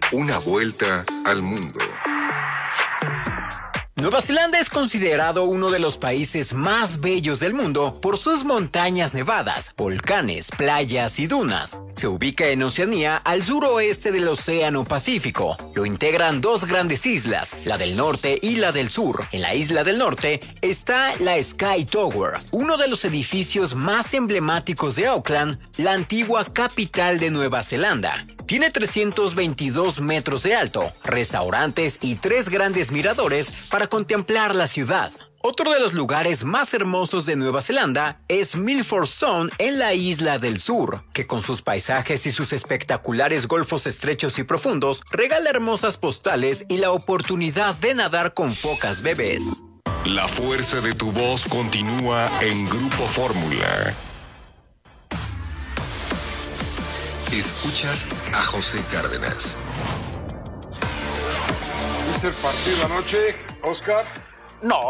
Una vuelta al mundo. Nueva Zelanda es considerado uno de los países más bellos del mundo por sus montañas nevadas, volcanes, playas y dunas. Se ubica en Oceanía, al suroeste del Océano Pacífico. Lo integran dos grandes islas, la del norte y la del sur. En la isla del norte está la Sky Tower, uno de los edificios más emblemáticos de Auckland, la antigua capital de Nueva Zelanda. Tiene 322 metros de alto, restaurantes y 3 grandes miradores para contemplar la ciudad. Otro de los lugares más hermosos de Nueva Zelanda es Milford Sound en la isla del sur, que con sus paisajes y sus espectaculares golfos estrechos y profundos regala hermosas postales y la oportunidad de nadar con focas bebés. La fuerza de tu voz continúa en Grupo Fórmula. Escuchas a José Cárdenas. ¿Viste el partido anoche, Oscar? No,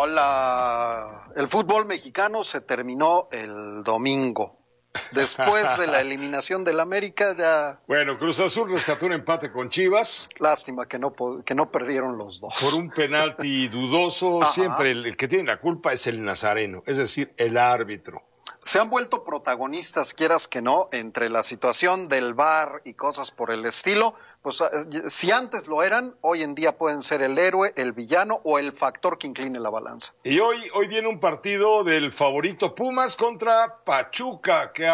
el fútbol mexicano se terminó el domingo. Después de la eliminación del América ya... Bueno, Cruz Azul rescató un empate con Chivas. Lástima que no perdieron los dos. Por un penalti dudoso. Ajá. Siempre el que tiene la culpa es el nazareno, es decir, el árbitro. Se han vuelto protagonistas, quieras que no, entre la situación del VAR y cosas por el estilo. Pues si antes lo eran, hoy en día pueden ser el héroe, el villano o el factor que incline la balanza. Y hoy viene un partido del favorito Pumas contra Pachuca, que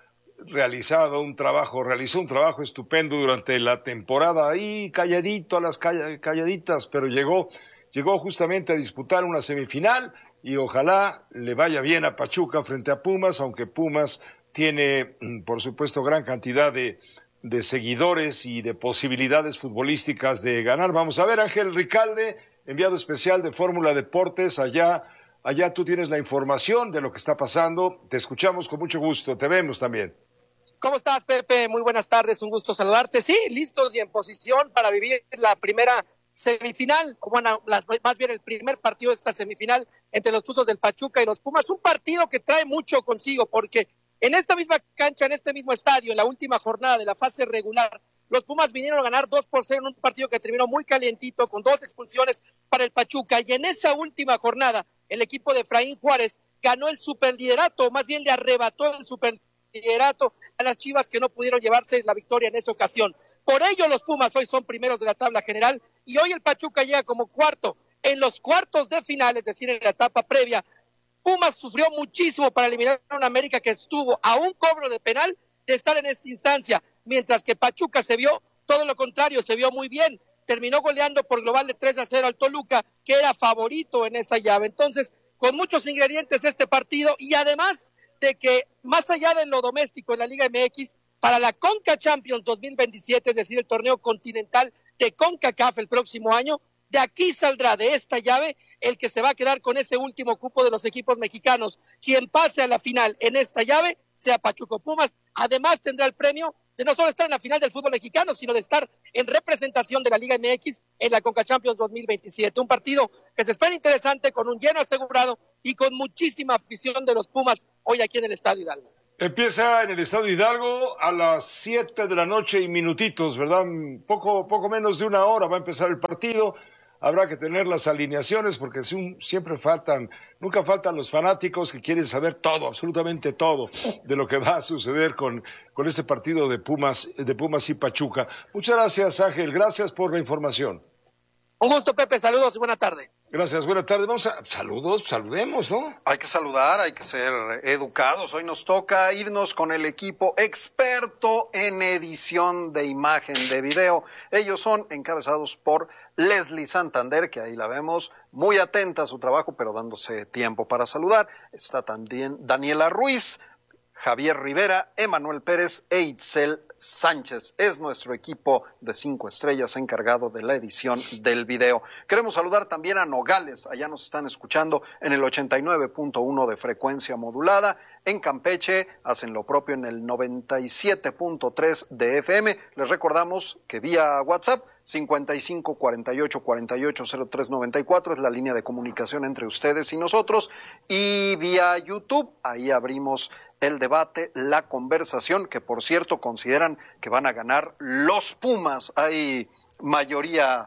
realizó un trabajo estupendo durante la temporada, ahí calladito a las calladitas, pero llegó justamente a disputar una semifinal. Y ojalá le vaya bien a Pachuca frente a Pumas, aunque Pumas tiene, por supuesto, gran cantidad de seguidores y de posibilidades futbolísticas de ganar. Vamos a ver, Ángel Ricalde, enviado especial de Fórmula Deportes, allá tú tienes la información de lo que está pasando. Te escuchamos con mucho gusto, te vemos también. ¿Cómo estás, Pepe? Muy buenas tardes, un gusto saludarte. Sí, listos y en posición para vivir la primera semifinal, bueno, más bien el primer partido de esta semifinal entre los Tuzos del Pachuca y los Pumas, un partido que trae mucho consigo, porque en esta misma cancha, en este mismo estadio, en la última jornada de la fase regular, los Pumas vinieron a ganar 2-0 en un partido que terminó muy calientito, con 2 expulsiones para el Pachuca, y en esa última jornada, el equipo de Efraín Juárez ganó el superliderato, más bien le arrebató el superliderato a las Chivas, que no pudieron llevarse la victoria en esa ocasión. Por ello los Pumas hoy son primeros de la tabla general, y hoy el Pachuca llega como cuarto. En los cuartos de final, es decir, en la etapa previa, Pumas sufrió muchísimo para eliminar a una América que estuvo a un cobro de penal de estar en esta instancia, mientras que Pachuca se vio todo lo contrario, se vio muy bien, terminó goleando por global de 3-0 al Toluca, que era favorito en esa llave. Entonces, con muchos ingredientes este partido, y además de que, más allá de lo doméstico en la Liga MX, para la Conca Champions 2027, es decir, el torneo continental de CONCACAF el próximo año, de aquí saldrá de esta llave el que se va a quedar con ese último cupo de los equipos mexicanos. Quien pase a la final en esta llave, sea Pachuca o Pumas, además tendrá el premio de no solo estar en la final del fútbol mexicano, sino de estar en representación de la Liga MX en la Conca Champions 2027. Un partido que se espera interesante, con un lleno asegurado y con muchísima afición de los Pumas hoy aquí en el Estadio Hidalgo. Empieza en el Estadio Hidalgo a las 7 de la noche y minutitos, ¿verdad? Poco menos de una hora va a empezar el partido. Habrá que tener las alineaciones porque nunca faltan los fanáticos que quieren saber todo, absolutamente todo, de lo que va a suceder con este partido de Pumas y Pachuca. Muchas gracias, Ángel. Gracias por la información. Un gusto, Pepe. Saludos y buena tarde. Gracias, buena tarde. Saludemos, ¿no? Hay que saludar, hay que ser educados. Hoy nos toca irnos con el equipo experto en edición de imagen de video. Ellos son encabezados por Leslie Santander, que ahí la vemos, muy atenta a su trabajo, pero dándose tiempo para saludar. Está también Daniela Ruiz, Javier Rivera, Emanuel Pérez e Itzel Sánchez. Es nuestro equipo de 5 estrellas encargado de la edición del video. Queremos saludar también a Nogales. Allá nos están escuchando en el 89.1 de frecuencia modulada. En Campeche hacen lo propio en el 97.3 de FM. Les recordamos que vía WhatsApp 55 48 48 03 94 es la línea de comunicación entre ustedes y nosotros, y vía YouTube ahí abrimos el debate, la conversación, que por cierto consideran que van a ganar los Pumas. Hay mayoría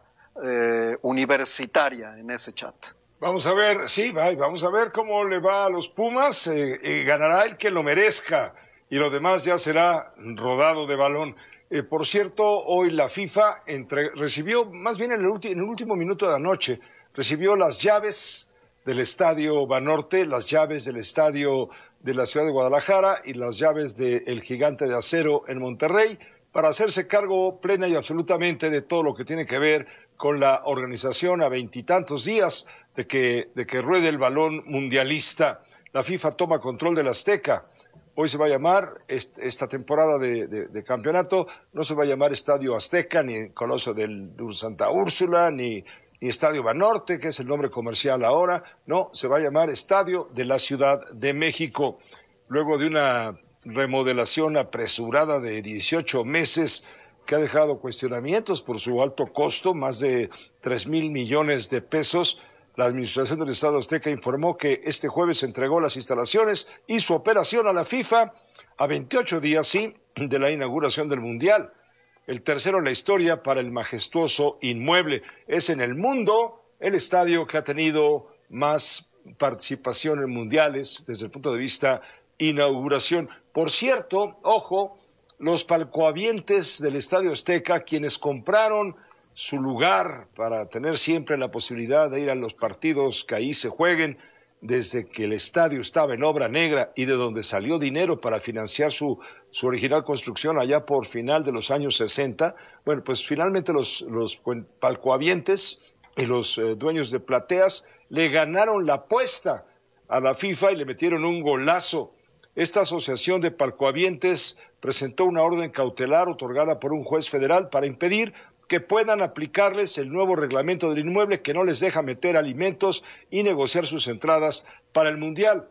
universitaria en ese chat. Vamos a ver, sí, vamos a ver cómo le va a los Pumas. Ganará el que lo merezca y lo demás ya será rodado de balón. Por cierto, hoy la FIFA recibió, más bien en el último minuto de la noche, recibió las llaves del Estadio Banorte, las llaves del estadio de la ciudad de Guadalajara y las llaves del Gigante de Acero en Monterrey, para hacerse cargo plena y absolutamente de todo lo que tiene que ver con la organización a 20 y tantos días de que ruede el balón mundialista. La FIFA toma control del Azteca. Hoy se va a llamar, esta temporada de campeonato, no se va a llamar Estadio Azteca, ni Coloso del Santa Úrsula, ni Estadio Banorte, que es el nombre comercial ahora. No, se va a llamar Estadio de la Ciudad de México. Luego de una remodelación apresurada de 18 meses, que ha dejado cuestionamientos por su alto costo, más de 3,000 millones de pesos, la Administración del Estado Azteca informó que este jueves entregó las instalaciones y su operación a la FIFA a 28 días, sí, de la inauguración del Mundial. El tercero en la historia para el majestuoso inmueble. Es en el mundo el estadio que ha tenido más participación en mundiales desde el punto de vista inauguración. Por cierto, ojo, los palcohabientes del Estadio Azteca, quienes compraron su lugar para tener siempre la posibilidad de ir a los partidos que ahí se jueguen, desde que el estadio estaba en obra negra y de donde salió dinero para financiar su original construcción allá por final de los años 60, bueno, pues finalmente los palcohabientes y los dueños de plateas le ganaron la apuesta a la FIFA y le metieron un golazo. Esta asociación de palcohabientes presentó una orden cautelar otorgada por un juez federal para impedir que puedan aplicarles el nuevo reglamento del inmueble que no les deja meter alimentos y negociar sus entradas para el Mundial.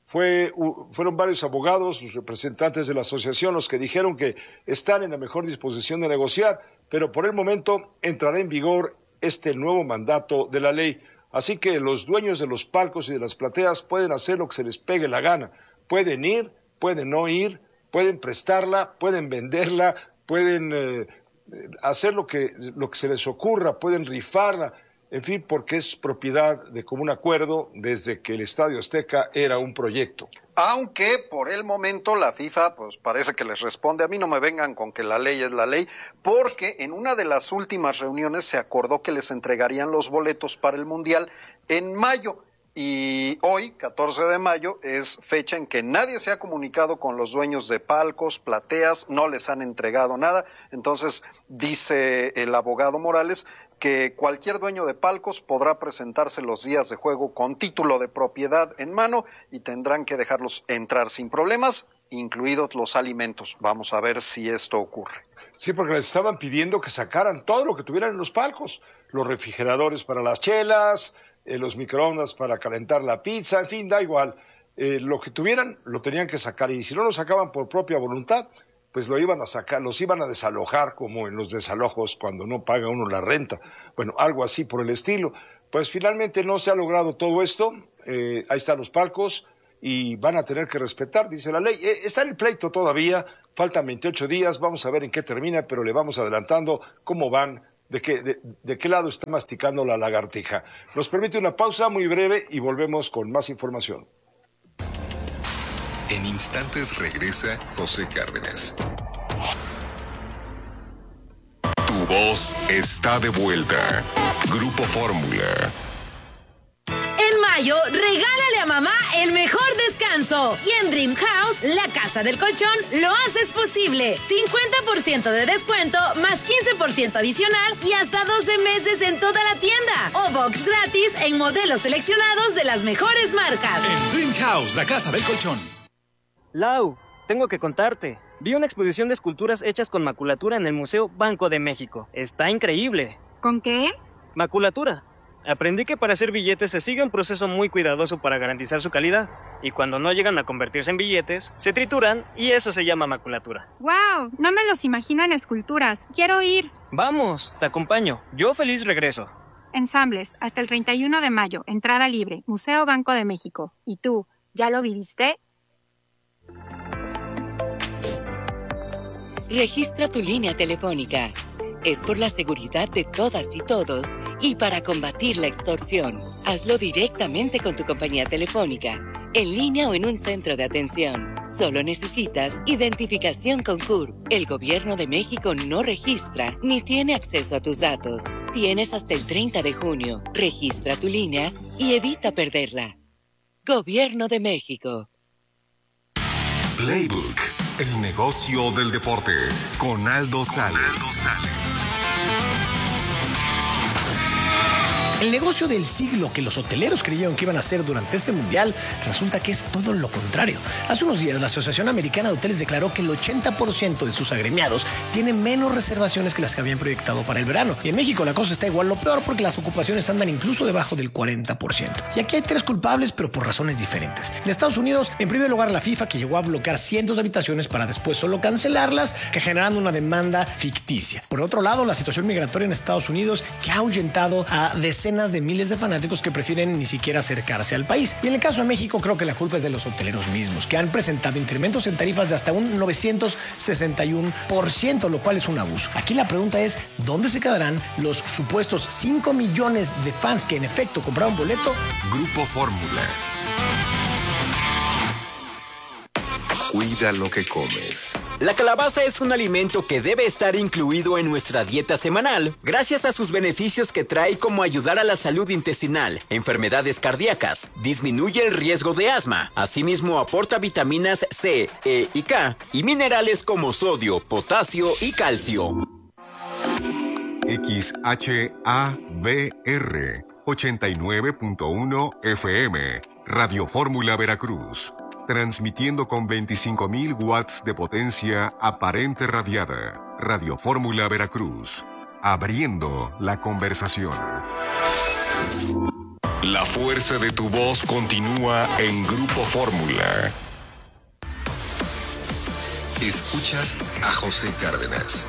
Fueron varios abogados, los representantes de la asociación, los que dijeron que están en la mejor disposición de negociar, pero por el momento entrará en vigor este nuevo mandato de la ley. Así que los dueños de los palcos y de las plateas pueden hacer lo que se les pegue la gana. Pueden ir, pueden no ir, pueden prestarla, pueden venderla, pueden hacer lo que se les ocurra, pueden rifarla, en fin, porque es propiedad de común acuerdo desde que el Estadio Azteca era un proyecto. Aunque por el momento la FIFA pues parece que les responde, a mí no me vengan con que la ley es la ley, porque en una de las últimas reuniones se acordó que les entregarían los boletos para el Mundial en mayo. Y hoy, 14 de mayo, es fecha en que nadie se ha comunicado con los dueños de palcos, plateas, no les han entregado nada. Entonces, dice el abogado Morales que cualquier dueño de palcos podrá presentarse los días de juego con título de propiedad en mano y tendrán que dejarlos entrar sin problemas, incluidos los alimentos. Vamos a ver si esto ocurre. Sí, porque les estaban pidiendo que sacaran todo lo que tuvieran en los palcos, los refrigeradores para las chelas, los microondas para calentar la pizza, en fin, da igual. Lo que tuvieran lo tenían que sacar, y si no lo sacaban por propia voluntad, pues lo iban a sacar, los iban a desalojar, como en los desalojos cuando no paga uno la renta. Bueno, algo así por el estilo. Pues finalmente no se ha logrado todo esto. Ahí están los palcos y van a tener que respetar, dice la ley. Está en el pleito todavía, faltan 28 días, vamos a ver en qué termina, pero le vamos adelantando cómo van. ¿De qué lado está masticando la lagartija? Nos permite una pausa muy breve y volvemos con más información. En instantes regresa José Cárdenas. Tu voz está de vuelta. Grupo Fórmula. En mayo, regálale a mamá el mejor descanso. Y en Dream House, la casa del colchón, lo haces posible. 50% de descuento, más 15% adicional y hasta 12 meses en toda la tienda. O box gratis en modelos seleccionados de las mejores marcas. En Dream House, la casa del colchón. Lau, tengo que contarte. Vi una exposición de esculturas hechas con maculatura en el Museo Banco de México. Está increíble. ¿Con qué? Maculatura. Aprendí que para hacer billetes se sigue un proceso muy cuidadoso para garantizar su calidad, y cuando no llegan a convertirse en billetes, se trituran y eso se llama maculatura. ¡Wow! No me los imagino en esculturas. ¡Quiero ir! Vamos, te acompaño. Yo feliz regreso. Ensambles, hasta el 31 de mayo, entrada libre, Museo Banco de México. ¿Y tú, ya lo viviste? Registra tu línea telefónica. Es por la seguridad de todas y todos y para combatir la extorsión. Hazlo directamente con tu compañía telefónica, en línea o en un centro de atención. Solo necesitas identificación con CURP. El Gobierno de México no registra ni tiene acceso a tus datos. Tienes hasta el 30 de junio. Registra tu línea y evita perderla. Gobierno de México. Playbook, el negocio del deporte, con Aldo Sales. El negocio del siglo que los hoteleros creyeron que iban a hacer durante este mundial resulta que es todo lo contrario. Hace unos días la Asociación Americana de Hoteles declaró que el 80% de sus agremiados tienen menos reservaciones que las que habían proyectado para el verano. Y en México la cosa está igual o peor porque las ocupaciones andan incluso debajo del 40%. Y aquí hay 3 culpables, pero por razones diferentes. En Estados Unidos, en primer lugar la FIFA, que llegó a bloquear cientos de habitaciones para después solo cancelarlas, que generando una demanda ficticia. Por otro lado, la situación migratoria en Estados Unidos, que ha ahuyentado a decenas de miles de fanáticos que prefieren ni siquiera acercarse al país. Y en el caso de México, creo que la culpa es de los hoteleros mismos, que han presentado incrementos en tarifas de hasta un 961%, lo cual es un abuso. Aquí la pregunta es, ¿dónde se quedarán los supuestos 5 millones de fans que en efecto compraron boleto? Grupo Fórmula. Cuida lo que comes. La calabaza es un alimento que debe estar incluido en nuestra dieta semanal, gracias a sus beneficios que trae, como ayudar a la salud intestinal, enfermedades cardíacas, disminuye el riesgo de asma, asimismo aporta vitaminas C, E y K, y minerales como sodio, potasio y calcio. XHABR 89.1 FM, Radio Fórmula Veracruz. Transmitiendo con 25.000 watts de potencia aparente radiada. Radio Fórmula Veracruz. Abriendo la conversación. La fuerza de tu voz continúa en Grupo Fórmula. Escuchas a José Cárdenas.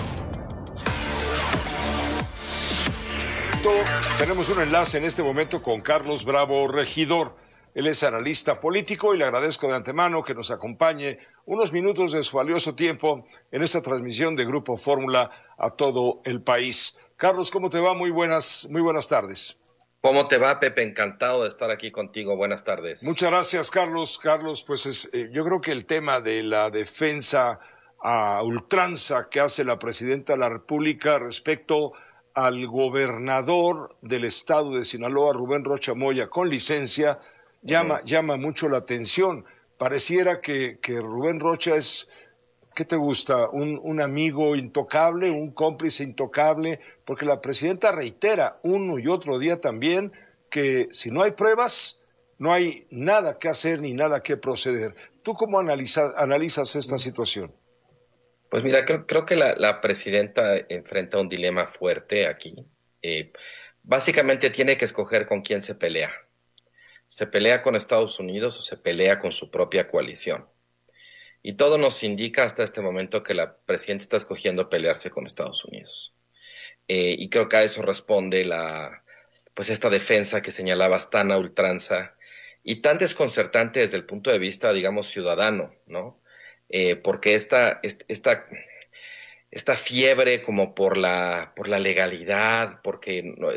Tenemos un enlace en este momento con Carlos Bravo Regidor. Él es analista político y le agradezco de antemano que nos acompañe unos minutos de su valioso tiempo en esta transmisión de Grupo Fórmula a todo el país. Carlos, ¿cómo te va? Muy buenas tardes. ¿Cómo te va, Pepe? Encantado de estar aquí contigo. Buenas tardes. Muchas gracias, Carlos. Carlos, pues yo creo que el tema de la defensa a ultranza que hace la presidenta de la República respecto al gobernador del estado de Sinaloa, Rubén Rocha Moya, con licencia, llama mucho la atención. Pareciera que Rubén Rocha es, ¿qué te gusta? Un amigo intocable, un cómplice intocable, porque la presidenta reitera uno y otro día también que si no hay pruebas, no hay nada que hacer ni nada que proceder. ¿Tú cómo analizas esta situación? Pues mira, creo que la presidenta enfrenta un dilema fuerte aquí. Básicamente tiene que escoger con quién se pelea. ¿Se pelea con Estados Unidos o se pelea con su propia coalición? Y todo nos indica hasta este momento que la presidenta está escogiendo pelearse con Estados Unidos. Y creo que a eso responde esta defensa que señalabas tan a ultranza y tan desconcertante desde el punto de vista, digamos, ciudadano, ¿no? Porque esta fiebre como por la legalidad, porque